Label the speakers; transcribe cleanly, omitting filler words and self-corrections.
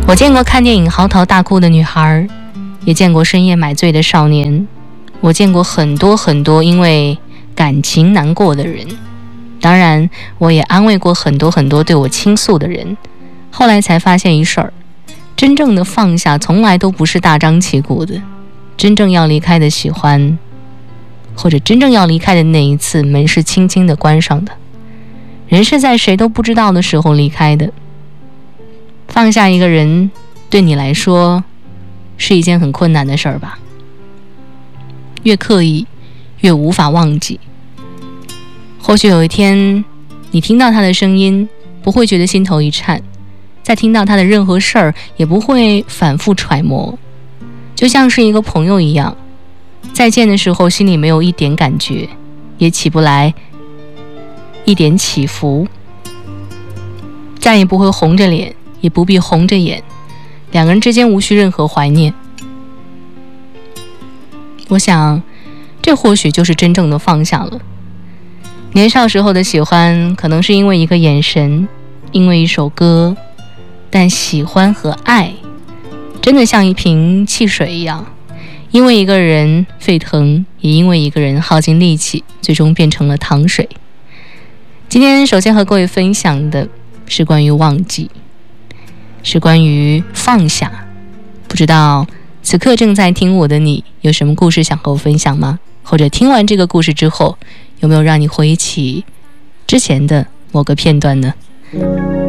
Speaker 1: 我见过看电影嚎啕大哭的女孩，也见过深夜买醉的少年，我见过很多很多因为感情难过的人，当然我也安慰过很多很多对我倾诉的人。后来才发现一事儿，真正的放下从来都不是大张旗鼓的，真正要离开的喜欢，或者真正要离开的那一次，门是轻轻地关上的，人是在谁都不知道的时候离开的。放下一个人对你来说是一件很困难的事儿吧，越刻意越无法忘记。或许有一天你听到他的声音不会觉得心头一颤，再听到他的任何事儿也不会反复揣摩，就像是一个朋友一样，再见的时候心里没有一点感觉，也起不来一点起伏，再也不会红着脸，也不必红着眼，两个人之间无需任何怀念。我想这或许就是真正的放下了。年少时候的喜欢可能是因为一个眼神，因为一首歌，但喜欢和爱真的像一瓶汽水一样，因为一个人沸腾，也因为一个人耗尽力气，最终变成了糖水。今天首先和各位分享的是关于忘记，是关于放下。不知道此刻正在听我的你有什么故事想和我分享吗？或者听完这个故事之后，有没有让你回忆起之前的某个片段呢？